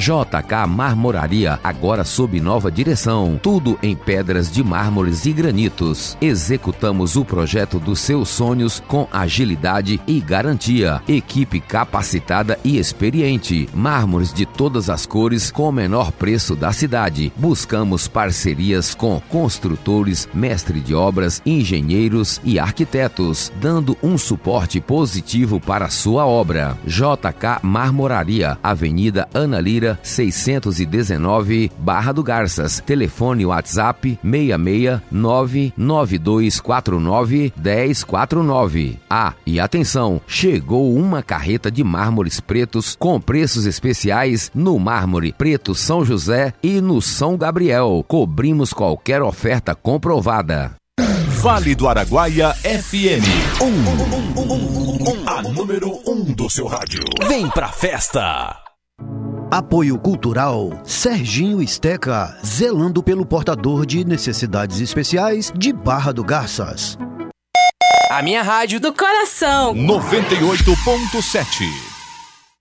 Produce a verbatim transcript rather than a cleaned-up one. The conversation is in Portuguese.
J K Marmoraria, agora sob nova direção. Tudo em pedras de mármores e granitos. Executamos o projeto dos seus sonhos com agilidade e garantia. Equipe capacitada e experiente. Mármores de todas as cores com o menor preço da cidade. Buscamos parcerias com construtores, mestre de obras, engenheiros e arquitetos, dando um suporte positivo para a sua obra. J K Marmoraria, Avenida Ana Lira, seiscentos e dezenove, Barra do Garças. Telefone WhatsApp seis seis nove nove dois quatro nove um zero quatro nove. Ah, e atenção, chegou uma carreta de mármores pretos com preços especiais no mármore preto São José e no São Gabriel. Cobrimos qualquer oferta comprovada. Vale do Araguaia F M, um, um, um, um, um, a número um do seu rádio. Vem pra festa! Apoio Cultural Serginho Esteca, zelando pelo portador de necessidades especiais de Barra do Garças. A minha rádio do coração. noventa e oito ponto sete.